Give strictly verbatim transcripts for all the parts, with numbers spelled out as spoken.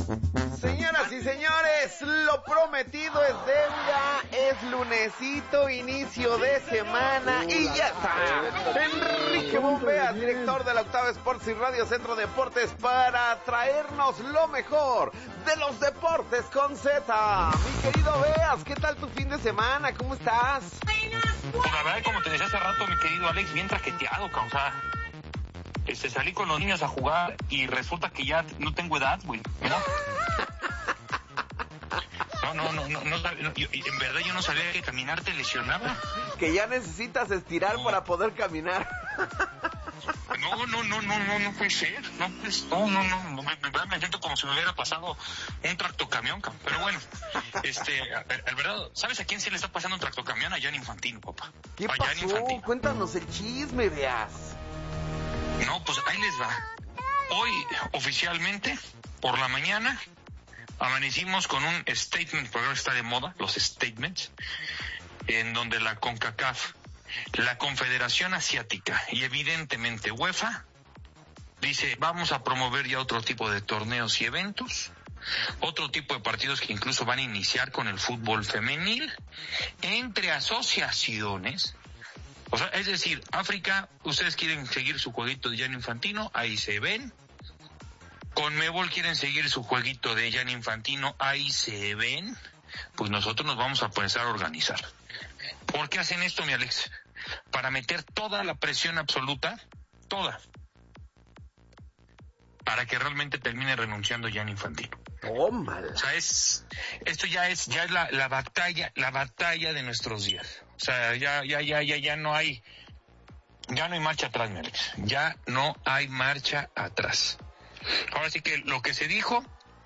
Señoras y señores, lo prometido es deuda, es lunesito, inicio de semana y ya está. Enrique Bombeas, director de la Octava Sports y Radio Centro Deportes, para traernos lo mejor de los deportes con Z. Mi querido Beas, ¿qué tal tu fin de semana? ¿Cómo estás? Pues la verdad, como te decía hace rato, mi querido Alex, bien traqueteado, causa. Este, salí con los niños a jugar y resulta que ya no tengo edad, güey, ¿no? No, no, no, no, no, no yo, en verdad yo no sabía que caminar te lesionaba. Que ya necesitas estirar no. para poder caminar. No, no, no, no, no, no puede ser, no, pues, no, no, no, me, me, me siento como si me hubiera pasado un tractocamión, pero bueno, este, el verdad, ¿sabes a quién se le está pasando un tractocamión? A Gianni Infantino, papá. ¿Qué a pasó? Cuéntanos el chisme, Beas. No, pues ahí les va. Hoy, oficialmente, por la mañana, amanecimos con un statement, porque ahora está de moda, los statements, en donde la CONCACAF, la Confederación Asiática y evidentemente UEFA, dice, vamos a promover ya otro tipo de torneos y eventos, otro tipo de partidos que incluso van a iniciar con el fútbol femenil, entre asociaciones. O sea, es decir, África, ustedes quieren seguir su jueguito de Gianni Infantino, ahí se ven. Conmebol quieren seguir su jueguito de Gianni Infantino, ahí se ven. Pues nosotros nos vamos a empezar a organizar. ¿Por qué hacen esto, mi Alex? Para meter toda la presión absoluta, toda, para que realmente termine renunciando Gianni Infantino. Tómala. O sea, es, esto ya es, ya es la, la batalla, la batalla de nuestros días. O sea, ya, ya, ya, ya, ya no hay, ya no hay marcha atrás, mi Alex. Ya no hay marcha atrás. Ahora sí que lo que se dijo,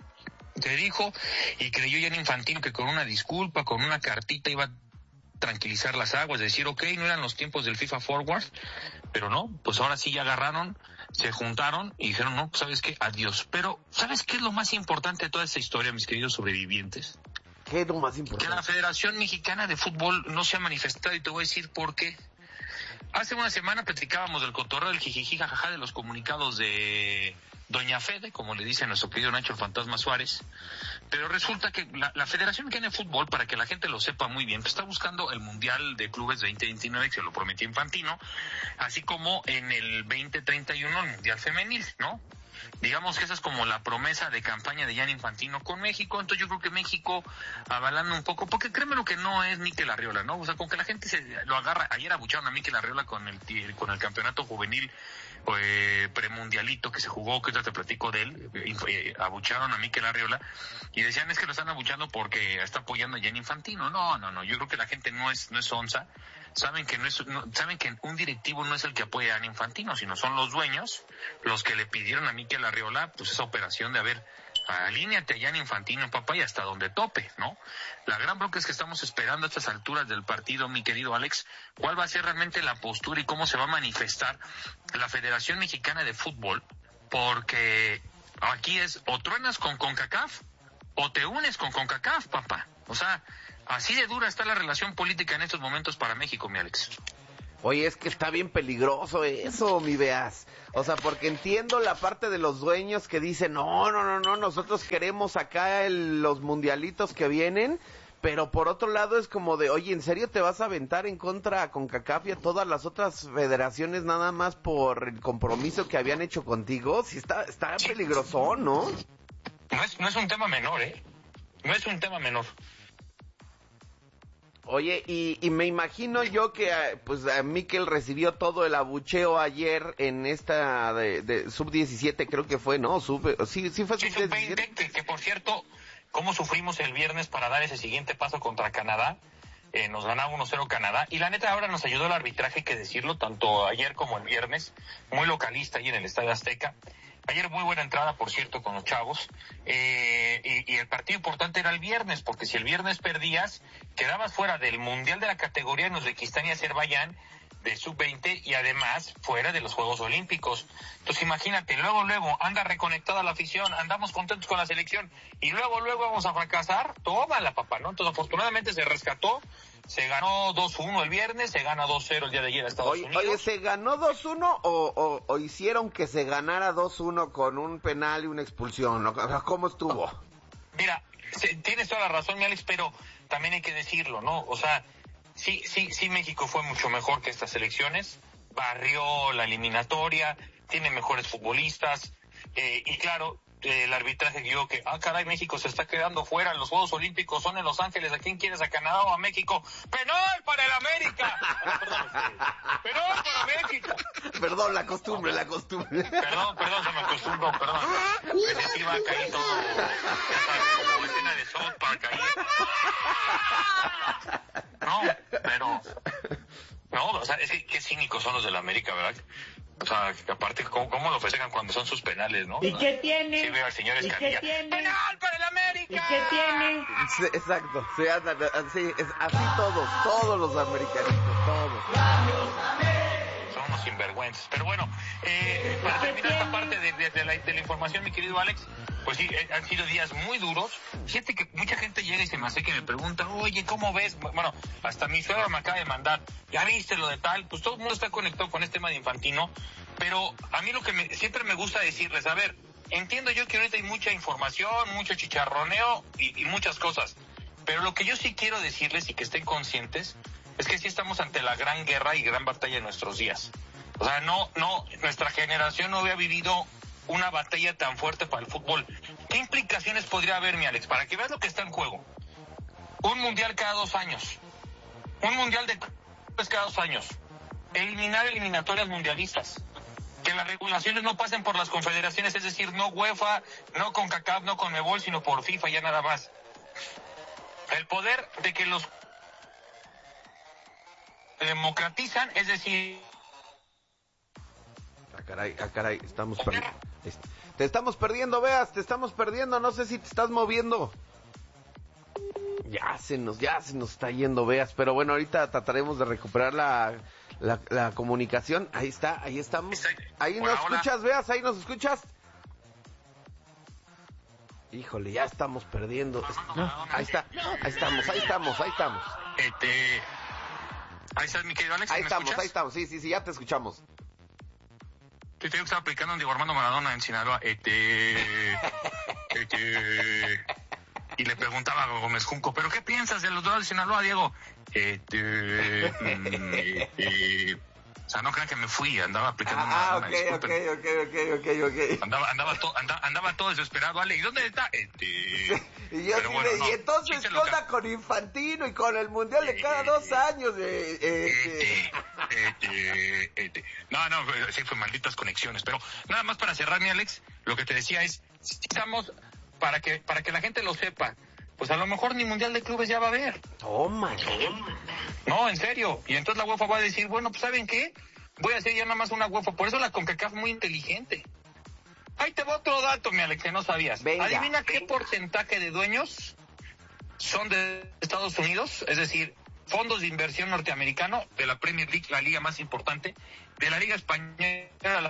se dijo, y creyó Gianni Infantino que con una disculpa, con una cartita iba a tranquilizar las aguas, decir, ok, no eran los tiempos del FIFA Forward, pero no, pues ahora sí ya agarraron, se juntaron y dijeron, no, pues ¿sabes qué? Adiós. Pero, ¿sabes qué es lo más importante de toda esta historia, mis queridos sobrevivientes? ¿Qué es lo más importante? Que la Federación Mexicana de Fútbol no se ha manifestado, y te voy a decir por qué. Hace una semana platicábamos del cotorreo del jijiji jajaja de los comunicados de Doña Fede, como le dice a nuestro querido Nacho el Fantasma Suárez, pero resulta que la, la Federación Mexicana de Fútbol, para que la gente lo sepa muy bien, pues está buscando el Mundial de Clubes veinte veintinueve, que se lo prometió Infantino, así como en el veinte treinta y uno el Mundial Femenil, ¿no? Digamos que esa es como la promesa de campaña de Gianni Infantino con México. Entonces yo creo que México, avalando un poco, porque créeme lo que no es Mikel Arriola, ¿no? O sea, con que la gente se lo agarra. Ayer abucharon a Mikel Arriola con el con el campeonato juvenil eh, premundialito que se jugó, que ya te platico de él. Eh, abucharon a Mikel Arriola y decían, es que lo están abuchando porque está apoyando a Gianni Infantino. No, no, no, yo creo que la gente no es no es onza. Saben que no es no, saben que un directivo no es el que apoya a Gianni Infantino, sino son los dueños los que le pidieron a Mikel Arriola pues esa operación de, a ver, alíneate a Gianni Infantino, papá, y hasta donde tope, ¿no? La gran bronca es que estamos esperando a estas alturas del partido, mi querido Alex, cuál va a ser realmente la postura y cómo se va a manifestar la Federación Mexicana de Fútbol, porque aquí es o truenas con CONCACAF o te unes con CONCACAF, papá. O sea, así de dura está la relación política en estos momentos para México, mi Alex. Oye, es que está bien peligroso eso, mi Beas. O sea, porque entiendo la parte de los dueños que dicen, no, no, no, no, nosotros queremos acá el, los mundialitos que vienen, pero por otro lado es como de, oye, ¿en serio te vas a aventar en contra a CONCACAF y a todas las otras federaciones nada más por el compromiso que habían hecho contigo? Sí, está, está peligroso, ¿no? No es, no es un tema menor, ¿eh? No es un tema menor. Oye, y, y me imagino yo que pues a Mikel recibió todo el abucheo ayer en esta de, de sub diecisiete, creo que fue, ¿no? Sub, sí, sí fue sí, sub diecisiete. sub veinte, que, que por cierto, cómo sufrimos el viernes para dar ese siguiente paso contra Canadá. Eh, nos ganaba uno cero Canadá, y la neta ahora nos ayudó el arbitraje, que decirlo, tanto ayer como el viernes, muy localista ahí en el Estadio Azteca. Ayer muy buena entrada, por cierto, con los chavos, eh, y, y el partido importante era el viernes, porque si el viernes perdías, quedabas fuera del Mundial de la categoría en Uzbekistán y Azerbaiyán, de sub veinte, y además fuera de los Juegos Olímpicos. Entonces imagínate, luego, luego, anda reconectada la afición, andamos contentos con la selección, y luego, luego vamos a fracasar, tómala, papá, ¿no? Entonces afortunadamente se rescató, Se ganó dos uno el viernes, se gana dos cero el día de ayer a Estados oye, Unidos. Oye, ¿se ganó dos uno o, o, o hicieron que se ganara dos uno con un penal y una expulsión? ¿Cómo estuvo? Mira, se, tienes toda la razón, mi Alex, pero también hay que decirlo, ¿no? O sea, sí, sí, sí, México fue mucho mejor que estas elecciones, barrió la eliminatoria, tiene mejores futbolistas, eh, y claro, eh, el arbitraje dio que, ah, caray, México se está quedando fuera, los Juegos Olímpicos son en Los Ángeles, ¿a quién quieres, a Canadá o a México? ¡Penal para el América! Ah, perdón, ¡penal para México! Perdón, la costumbre, la costumbre. Perdón, perdón, se me acostumbro, perdón. Pensé que iba a caer todo, como escena de South Park ahí. No, pero... No, o sea, es que qué cínicos son los de la América, ¿verdad? O sea, aparte, ¿cómo, cómo lo festejan cuando son sus penales, no? ¿Y qué tiene? Sí, veo al señor ¿Y Escamilla. qué tiene? ¡Penal para el América! ¿Y qué tiene? Sí, exacto, sí, así, es, así todos, todos los americanistas, todos. Son unos sinvergüenzas. Pero bueno, eh, para terminar esta parte de, de, de, la, de la información, mi querido Alex, pues sí, eh, han sido días muy duros. Fíjate que mucha gente llega y se me hace que me pregunta, oye, ¿cómo ves? Bueno, hasta mi suegra me acaba de mandar, ¿ya viste lo de tal? Pues todo el mundo está conectado con este tema de Infantino, pero a mí lo que me, siempre me gusta decirles, a ver, entiendo yo que ahorita hay mucha información, mucho chicharroneo y, y muchas cosas, pero lo que yo sí quiero decirles y que estén conscientes es que sí estamos ante la gran guerra y gran batalla de nuestros días. O sea, no, no, nuestra generación no había vivido una batalla tan fuerte para el fútbol. ¿Qué implicaciones podría haber, mi Alex? Para que veas lo que está en juego. Un mundial cada dos años. Un mundial de clubes cada dos años. Eliminar eliminatorias mundialistas. Que las regulaciones no pasen por las confederaciones, es decir, no UEFA, no CONCACAF, no CONMEBOL, sino por FIFA, ya nada más. El poder de que los democratizan, es decir... Ah, caray, ah, caray, estamos perdiendo. Te estamos perdiendo, veas, te estamos perdiendo, no sé si te estás moviendo. Ya se nos, ya se nos está yendo, veas, pero bueno, ahorita trataremos de recuperar la, la, la comunicación. Ahí está, ahí estamos. Ahí nos escuchas, veas, ahí nos escuchas. Híjole, ya estamos perdiendo. Ahí está, ahí estamos, ahí estamos, ahí estamos. Este... Ahí estás, mi querido Alex. Ahí ¿me estamos, escuchas? ahí estamos, sí, sí, sí, ya te escuchamos. Yo te digo que estaba aplicando en Diego Armando Maradona en Sinaloa. Este, este, y le preguntaba a Gómez Junco, ¿pero qué piensas de los Dorados de Sinaloa, Diego? Este, mm, este, o sea, no crean que me fui, andaba aplicando en Ah, Maradona, ok, disculpen. ok, ok, ok, ok, ok. Andaba, andaba, to, andaba, andaba todo desesperado, Ale, ¿y dónde está? Este, Y yo pero sí bueno, de- no, y entonces, sí se ¿qué lo onda ca- con Infantino y con el Mundial de cada dos años? Eh, eh, Este, este, este. No, no, sí fue malditas conexiones, pero nada más para cerrar, mi Alex, lo que te decía es, si estamos, para que, para que la gente lo sepa, pues a lo mejor ni Mundial de Clubes ya va a haber. Toma. No, en serio. Y entonces la UEFA va a decir, bueno, pues ¿saben qué? Voy a hacer ya nada más una UEFA. Por eso la CONCACAF es muy inteligente. Ahí te va otro dato, mi Alex, que no sabías. Venga. Adivina qué porcentaje de dueños son de Estados Unidos, es decir, fondos de inversión norteamericano, de la Premier League, la liga más importante, de la Liga Española la...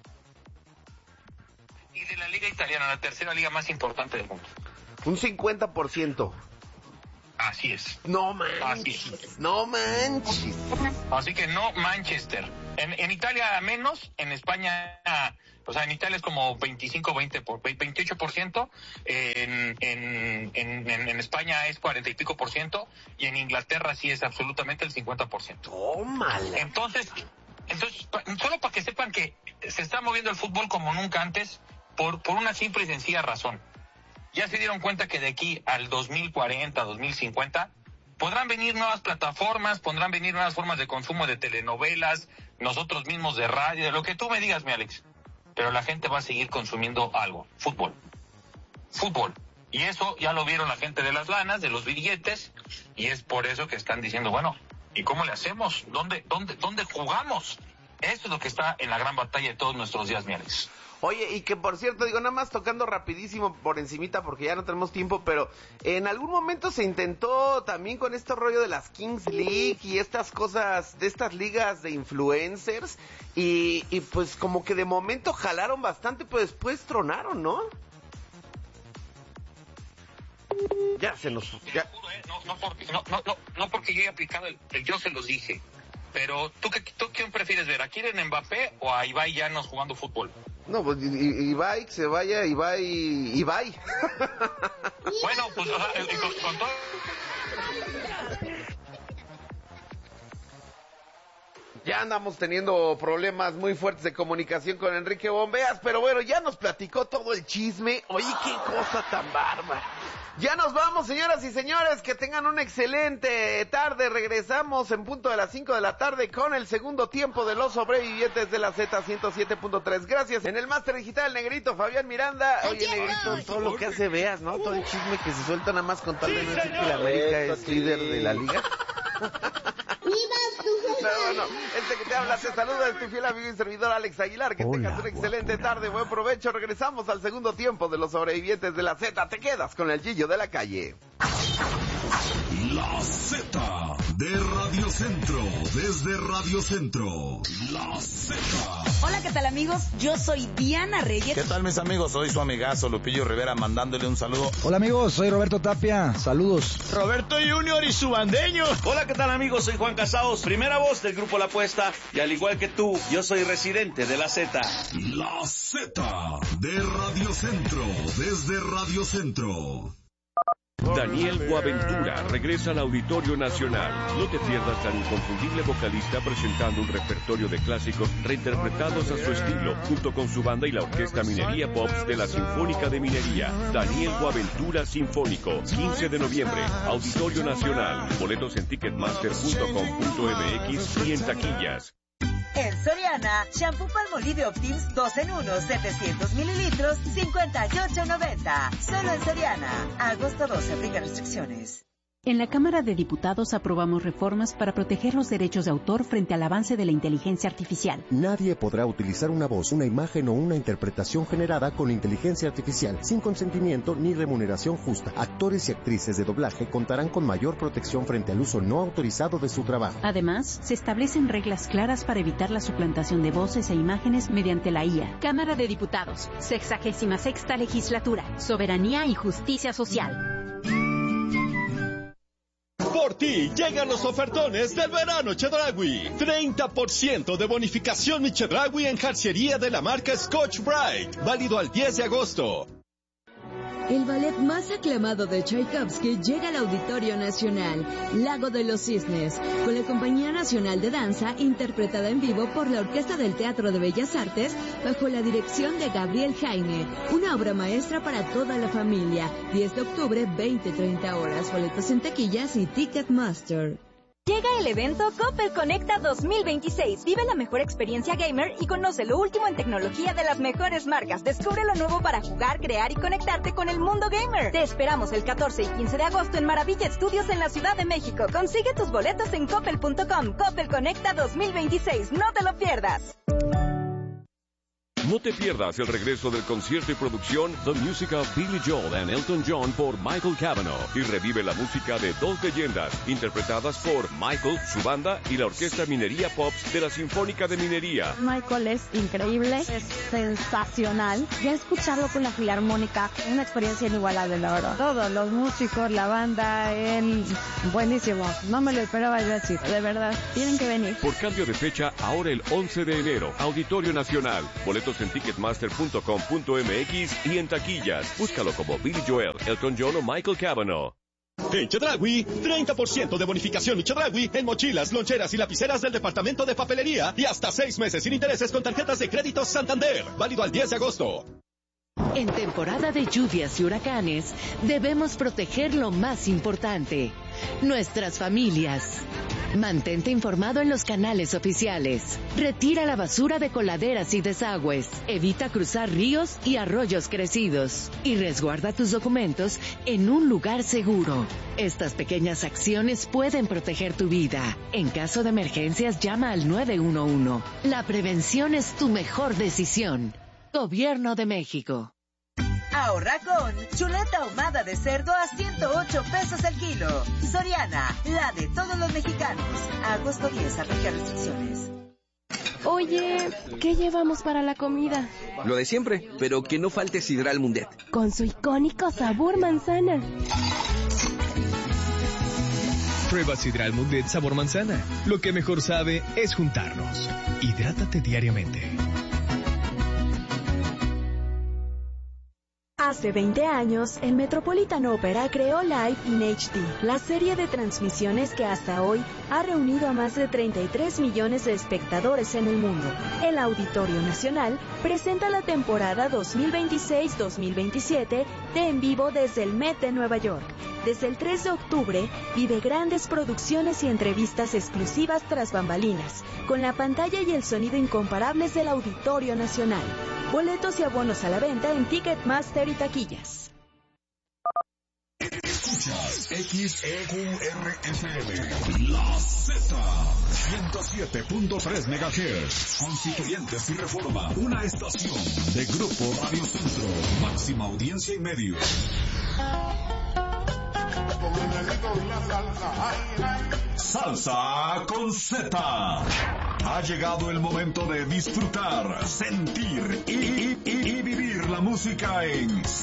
y de la Liga Italiana, la tercera liga más importante del mundo. Un cincuenta por ciento. Así es. No Así manches. es. No manches. Así que no Manchester. En, en Italia menos, en España, o sea, en Italia es como veinticinco, veinte por, veintiocho por ciento, en, en, en, en, en España es cuarenta y pico por ciento, y en Inglaterra sí es absolutamente el cincuenta por ciento. Tómala. Entonces, entonces pa- solo para que sepan que se está moviendo el fútbol como nunca antes, por, por una simple y sencilla razón. Ya se dieron cuenta que de aquí al dos mil cuarenta, dos mil cincuenta, podrán venir nuevas plataformas, podrán venir nuevas formas de consumo de telenovelas, nosotros mismos de radio, de lo que tú me digas, mi Alex. Pero la gente va a seguir consumiendo algo, fútbol. Fútbol. Y eso ya lo vieron la gente de las lanas, de los billetes, y es por eso que están diciendo, bueno, ¿y cómo le hacemos? ¿Dónde, dónde, dónde jugamos? Eso es lo que está en la gran batalla de todos nuestros días, mi Alex. Oye, y que por cierto, digo, nada más tocando rapidísimo por encimita porque ya no tenemos tiempo, pero en algún momento se intentó también con este rollo de las Kings League y estas cosas, de estas ligas de influencers, y, y pues como que de momento jalaron bastante, pero después tronaron, ¿no? Ya se nos... Ya. No, no, porque, no, no, no, no porque yo he aplicado el, el yo se los dije. Pero, ¿tú, qué, ¿tú quién prefieres ver? ¿A Kylian Mbappé o a Ibai Llanos jugando fútbol? No, pues Ibai, que se vaya, Ibai, Ibai. Bueno, pues o sea, con, con todo... Ya andamos teniendo problemas muy fuertes de comunicación con Enrique Bombeas, pero bueno, ya nos platicó todo el chisme. Oye, qué cosa tan bárbara. Ya nos vamos, señoras y señores, que tengan una excelente tarde. Regresamos en punto de las cinco de la tarde con el segundo tiempo de Los Sobrevivientes de la Z ciento siete punto tres. Gracias. En el máster digital, Negrito, Fabián Miranda. Oye, Negrito, todo lo que hace Veas, ¿no? Todo el chisme que se suelta nada más con tal de no decir que la América es líder de la liga. Pero bueno, este que te habla te saluda, es tu fiel amigo y servidor Alex Aguilar. Que Hola, tengas una excelente guapo. tarde, buen provecho. Regresamos al segundo tiempo de Los Sobrevivientes de la Z. Te quedas con el Gillo de la calle. La Z de Radio Centro, desde Radio Centro, La Z. Hola, ¿qué tal, amigos? Yo soy Diana Reyes. ¿Qué tal, mis amigos? Soy su amigazo Lupillo Rivera, mandándole un saludo. Hola, amigos, soy Roberto Tapia, saludos. Roberto Junior y su bandeño. Hola, ¿qué tal, amigos? Soy Juan Casados, primera voz del grupo La Apuesta, y al igual que tú, yo soy residente de La Z. La Z de Radio Centro, desde Radio Centro. Daniel Boaventura regresa al Auditorio Nacional. No te pierdas al inconfundible vocalista presentando un repertorio de clásicos reinterpretados a su estilo, junto con su banda y la Orquesta Minería Pops de la Sinfónica de Minería. Daniel Boaventura Sinfónico, quince de noviembre, Auditorio Nacional. Boletos en ticketmaster punto com punto m x y en taquillas. En Soriana, shampoo Palmolive Optims dos en uno, setecientos mililitros, cincuenta y ocho noventa. Solo en Soriana. Agosto doce, aplica restricciones. En la Cámara de Diputados aprobamos reformas para proteger los derechos de autor frente al avance de la inteligencia artificial. Nadie podrá utilizar una voz, una imagen o una interpretación generada con inteligencia artificial sin consentimiento ni remuneración justa. Actores y actrices de doblaje contarán con mayor protección frente al uso no autorizado de su trabajo. Además, se establecen reglas claras para evitar la suplantación de voces e imágenes mediante la I A. Cámara de Diputados, sexagésima sexta legislatura, soberanía y justicia social. Por ti llegan los ofertones del verano Chedraui. treinta por ciento de bonificación mi Chedraui en jarciería de la marca Scotch Brite. Válido al diez de agosto. El ballet más aclamado de Tchaikovsky llega al Auditorio Nacional, Lago de los Cisnes, con la Compañía Nacional de Danza, interpretada en vivo por la Orquesta del Teatro de Bellas Artes, bajo la dirección de Gabriel Jaime. Una obra maestra para toda la familia. diez de octubre, veinte a treinta horas. Boletos en taquillas y Ticketmaster. Llega el evento Coppel Conecta dos mil veintiséis. Vive la mejor experiencia gamer y conoce lo último en tecnología de las mejores marcas. Descubre lo nuevo para jugar, crear y conectarte con el mundo gamer. Te esperamos el catorce y quince de agosto en Maravilla Studios en la Ciudad de México. Consigue tus boletos en coppel punto com. Coppel Conecta dos mil veintiséis. No te lo pierdas. No te pierdas el regreso del concierto y producción The Music of Billy Joel and Elton John por Michael Cavanaugh y revive la música de dos leyendas interpretadas por Michael, su banda y la Orquesta Minería Pops de la Sinfónica de Minería. Michael es increíble, es sensacional. Ya escucharlo con la Filarmónica, una experiencia inigualable, la verdad. Todos los músicos, la banda, él, buenísimo. No me lo esperaba yo así, de verdad. Tienen que venir. Por cambio de fecha, ahora el once de enero, Auditorio Nacional. Boletos en ticketmaster punto com punto m x y en taquillas. Búscalo como Billy Joel, Elton John o Michael Cavanaugh. En Chedraui, treinta por ciento de bonificación Chedraui en mochilas, loncheras y lapiceras del departamento de papelería y hasta seis meses sin intereses con tarjetas de crédito Santander. Válido al diez de agosto. En temporada de lluvias y huracanes, debemos proteger lo más importante, nuestras familias. Mantente informado en los canales oficiales. Retira la basura de coladeras y desagües. Evita cruzar ríos y arroyos crecidos. Y resguarda tus documentos en un lugar seguro. Estas pequeñas acciones pueden proteger tu vida. En caso de emergencias, llama al nueve uno uno. La prevención es tu mejor decisión. Gobierno de México. Ahorra con chuleta ahumada de cerdo a ciento ocho pesos el kilo. Soriana, la de todos los mexicanos. Agosto diez, aplica restricciones. Oye, ¿qué llevamos para la comida? Lo de siempre, pero que no falte Sidral Mundet. Con su icónico sabor manzana. Prueba Sidral Mundet sabor manzana. Lo que mejor sabe es juntarnos. Hidrátate diariamente. Hace veinte años, el Metropolitan Opera creó Live in H D, la serie de transmisiones que hasta hoy ha reunido a más de treinta y tres millones de espectadores en el mundo. El Auditorio Nacional presenta la temporada dos mil veintiséis dos mil veintisiete de En Vivo desde el Met de Nueva York. Desde el tres de octubre, vive grandes producciones y entrevistas exclusivas tras bambalinas, con la pantalla y el sonido incomparables del Auditorio Nacional. Boletos y abonos a la venta en Ticketmaster y taquillas. Escuchas X E Q R F M, La Z, ciento siete punto tres megahertz, Constituyentes y Reforma, una estación de Grupo Radio Centro, máxima audiencia y medios. Salsa con Z. Ha llegado el momento de disfrutar, sentir y, y, y, y vivir la música en